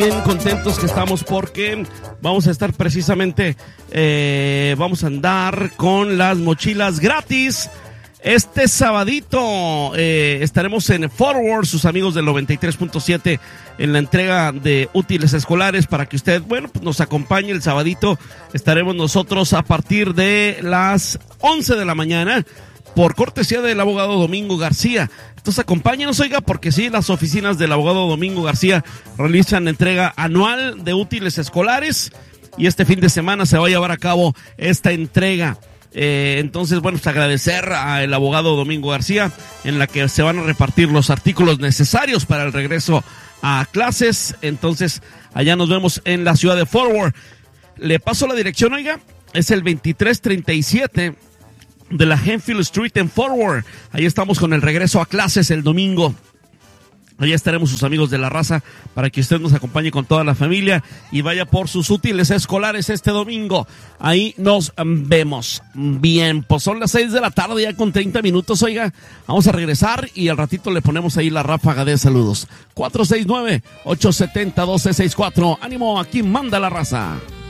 Bien contentos que estamos porque vamos a estar precisamente, vamos a andar con las mochilas gratis. Este sabadito estaremos en Forward, sus amigos del 93.7, en la entrega de útiles escolares para que usted, bueno, pues nos acompañe el sabadito. Estaremos nosotros a partir de las 11 de la mañana por cortesía del abogado Domingo García. Entonces acompáñenos, oiga, porque sí, las oficinas del abogado Domingo García realizan entrega anual de útiles escolares y este fin de semana se va a llevar a cabo esta entrega. Entonces, bueno, pues agradecer al abogado Domingo García, en la que se van a repartir los artículos necesarios para el regreso a clases. Entonces, allá nos vemos en la ciudad de Forward. Le paso la dirección, oiga, es el 2337 de la Henfield Street en Forward. Ahí estamos con el regreso a clases el domingo. Allá estaremos sus amigos de la raza para que usted nos acompañe con toda la familia y vaya por sus útiles escolares este domingo. Ahí nos vemos. Bien, pues son las 6 de la tarde ya con 30 minutos, oiga. Vamos a regresar y al ratito le ponemos ahí la ráfaga de saludos. 469-870-1264. Ánimo, aquí manda la raza.